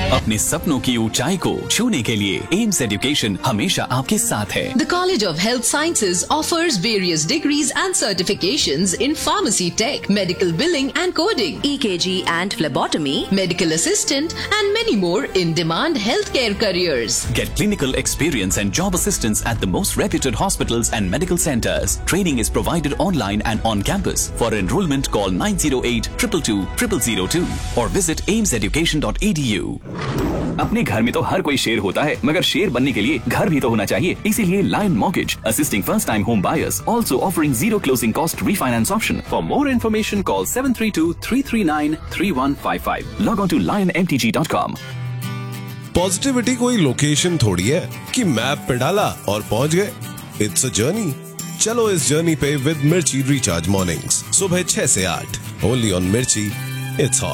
अपने सपनों की ऊंचाई को छूने के लिए एम्स एजुकेशन हमेशा आपके साथ है। The College of Health Sciences offers various degrees and certifications in pharmacy tech, medical billing and coding, EKG and phlebotomy, medical assistant and many more in-demand healthcare careers. Get clinical experience and job assistance at the most reputed hospitals and medical centers. Training is provided online and on campus. For enrollment, call 908-222-0002 or visit aimseducation.edu. अपने घर में तो हर कोई शेर होता है, मगर शेर बनने के लिए घर भी तो होना चाहिए। इसीलिए Lion Mortgage, assisting first-time home buyers, also offering zero closing cost refinance option. For more information, call 732-339-3155. Log on to lionmtg.com. Positivity कोई लोकेशन थोड़ी है कि मैप पे डाला और पहुंच गए। It's a journey. चलो इस जर्नी पे विद मिर्ची रिचार्ज मॉर्निंग्स सुबह 6 से 8 ओनली ऑन मिर्ची। इट्स